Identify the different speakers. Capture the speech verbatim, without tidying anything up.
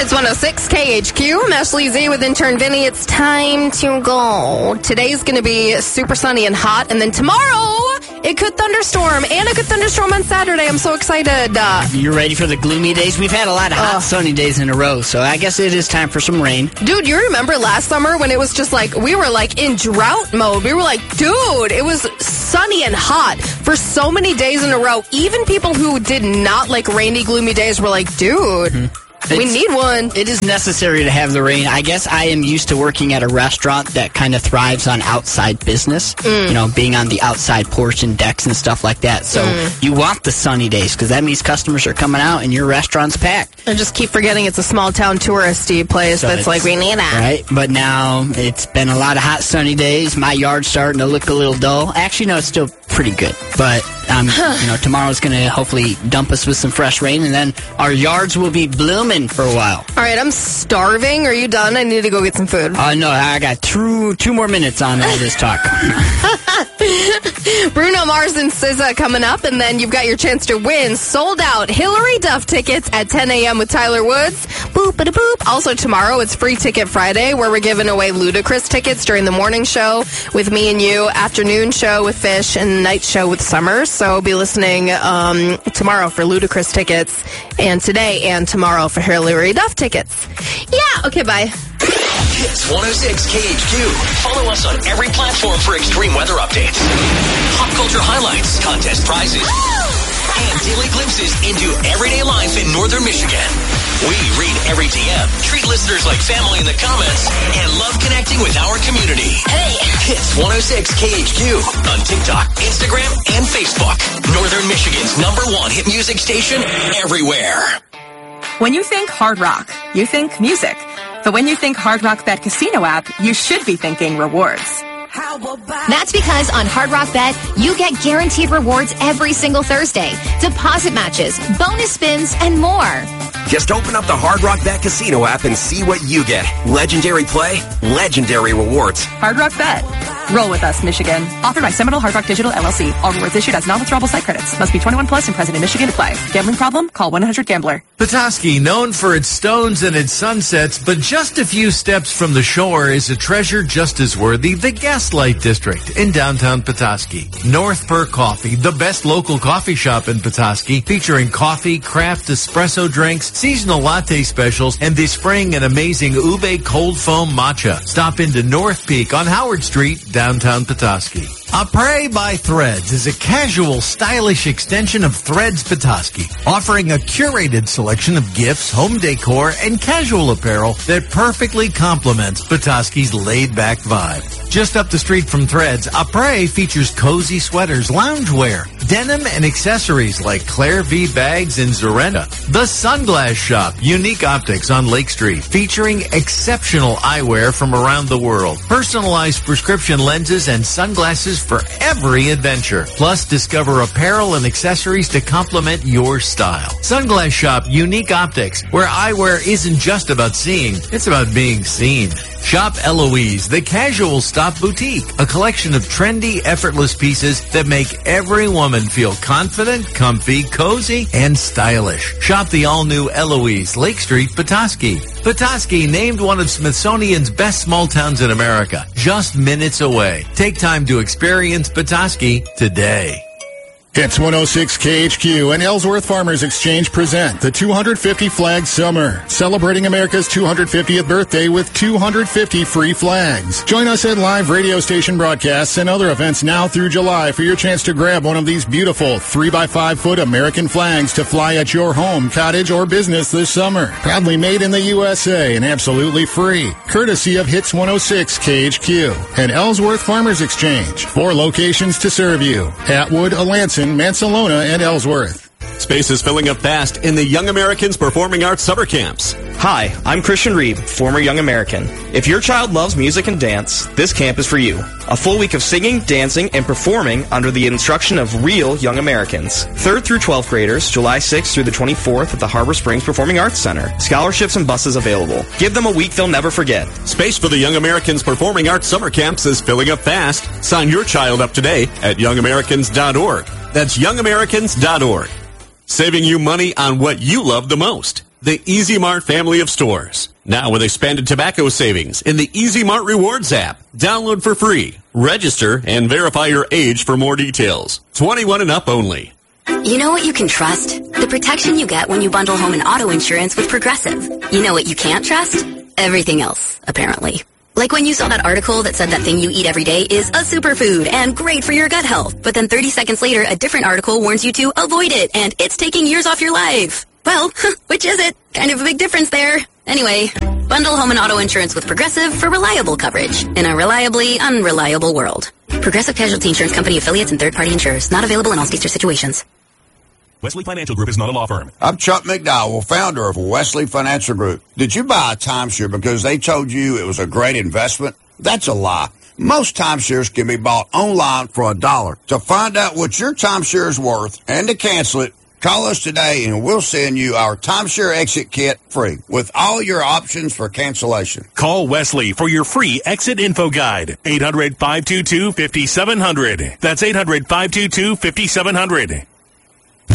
Speaker 1: It's one oh six K H Q. I'm Ashley Z with intern Vinny. It's time to go. Today's going to be super sunny and hot, and then tomorrow it could thunderstorm, and it could thunderstorm on Saturday. I'm so excited. Uh,
Speaker 2: you ready for the gloomy days? We've had a lot of hot, uh, sunny days in a row, so I guess it is time for some rain.
Speaker 1: Dude, you remember last summer when it was just like, we were like in drought mode. We were like, dude, it was sunny and hot for so many days in a row. Even people who did not like rainy, gloomy days were like, dude... Mm-hmm.
Speaker 2: It's,
Speaker 1: we need one.
Speaker 2: It is necessary to have the rain. I guess I am used to working at a restaurant that kind of thrives on outside business, mm. you know, being on the outside porch and decks and stuff like that. So mm. you want the sunny days because that means customers are coming out and your restaurant's packed.
Speaker 1: I just keep forgetting it's a small town touristy place so that's like, we need that.
Speaker 2: Right, but now it's been a lot of hot sunny days. My yard's starting to look a little dull. Actually, no, it's still pretty good, but um, you know, tomorrow's going to hopefully dump us with some fresh rain, and then our yards will be blooming for a while.
Speaker 1: All right, I'm starving. Are you done? I need to go get some food.
Speaker 2: Oh, uh, no, I got two, two more minutes on all this talk.
Speaker 1: Bruno Mars and S Z A coming up, and then you've got your chance to win sold out Hillary Duff tickets at ten a.m. with Tyler Woods. Boop, bada boop. Also tomorrow, it's Free Ticket Friday, where we're giving away Ludacris tickets during the morning show with me and you, afternoon show with Fish, and night show with Summers. So be listening um, tomorrow for Ludacris tickets, and today and tomorrow for Hillary Duff tickets. Yeah, okay, bye.
Speaker 3: Hits one oh six K H Q. Follow us on every platform for extreme weather updates, pop culture highlights, contest prizes, and daily glimpses into everyday life in northern Michigan. We read every D M, treat listeners like family in the comments, and love connecting with our community. Hey! Hits one oh six K H Q on TikTok, Instagram, and Facebook. Northern Michigan's number one hit music station everywhere.
Speaker 4: When you think Hard Rock, you think music. But when you think Hard Rock Bet Casino app, you should be thinking rewards.
Speaker 5: That's because on Hard Rock Bet, you get guaranteed rewards every single Thursday. Deposit matches, bonus spins, and more.
Speaker 6: Just open up the Hard Rock Bet Casino app and see what you get. Legendary play, legendary rewards.
Speaker 4: Hard Rock Bet. Roll with us, Michigan. Offered by Seminole Hard Rock Digital, L L C. All rewards issued as non-withdrawable site credits. Must be twenty-one plus and present in Michigan to play. Gambling problem? Call one eight hundred gambler.
Speaker 7: Petoskey, known for its stones and its sunsets, but just a few steps from the shore is a treasure just as worthy, the Gaslight District in downtown Petoskey. North Per Coffee, the best local coffee shop in Petoskey, featuring coffee, craft espresso drinks, seasonal latte specials, and this spring an amazing ube cold foam matcha. Stop into North Peak on Howard Street, downtown Petoskey. Après by Threads is a casual, stylish extension of Threads Petoskey, offering a curated selection of gifts, home decor, and casual apparel that perfectly complements Petoskey's laid-back vibe. Just up the street from Threads, Après features cozy sweaters, loungewear, denim, and accessories like Claire V bags and Zorenda. The Sunglass Shop, unique optics on Lake Street, featuring exceptional eyewear from around the world, personalized prescription lenses and sunglasses for every adventure. Plus, discover apparel and accessories to complement your style. Sunglass Shop, unique optics, where eyewear isn't just about seeing, it's about being seen. Shop Eloise, the casual stop boutique, a collection of trendy, effortless pieces that make every woman feel confident, comfy, cozy, and stylish. Shop the all-new Eloise, Lake Street, Petoskey. Petoskey, named one of Smithsonian's best small towns in America, just minutes away. Take time to experience Petoskey today.
Speaker 8: It's one oh six K H Q and Ellsworth Farmers Exchange present the two hundred fifty Flag Summer, celebrating America's two hundred fiftieth birthday with two hundred fifty free flags. Join us at live radio station broadcasts and other events now through July for your chance to grab one of these beautiful three by five foot American flags to fly at your home, cottage, or business this summer. Proudly made in the U S A and absolutely free. Courtesy of Hits one oh six K H Q and Ellsworth Farmers Exchange. Four locations to serve you: Atwood, Alanson, Mansalona, and Ellsworth.
Speaker 9: Space is filling up fast in the Young Americans Performing Arts Summer Camps.
Speaker 10: Hi, I'm Christian Reeb, former Young American. If your child loves music and dance, this camp is for you. A full week of singing, dancing, and performing under the instruction of real Young Americans. third through twelfth graders, July sixth through the twenty-fourth at the Harbor Springs Performing Arts Center. Scholarships and buses available. Give them a week they'll never forget.
Speaker 9: Space for the Young Americans Performing Arts Summer Camps is filling up fast. Sign your child up today at young americans dot org. That's young americans dot org. Saving you money on what you love the most. The Easy Mart family of stores. Now with expanded tobacco savings in the Easy Mart Rewards app. Download for free. Register and verify your age for more details. twenty-one and up only.
Speaker 11: You know what you can trust? The protection you get when you bundle home and auto insurance with Progressive. You know what you can't trust? Everything else, apparently. Like when you saw that article that said that thing you eat every day is a superfood and great for your gut health. But then thirty seconds later, a different article warns you to avoid it and it's taking years off your life. Well, which is it? Kind of a big difference there. Anyway, bundle home and auto insurance with Progressive for reliable coverage in a reliably unreliable world. Progressive Casualty Insurance Company affiliates and third-party insurers. Not available in all states or situations.
Speaker 12: Wesley Financial Group is not a law firm.
Speaker 13: I'm Chuck McDowell, founder of Wesley Financial Group. Did you buy a timeshare because they told you it was a great investment? That's a lie. Most timeshares can be bought online for a dollar. To find out what your timeshare is worth and to cancel it, call us today and we'll send you our timeshare exit kit free with all your options for cancellation.
Speaker 12: Call Wesley for your free exit info guide. eight hundred, five two two, five seven zero zero. That's eight hundred, five two two, five seven zero zero.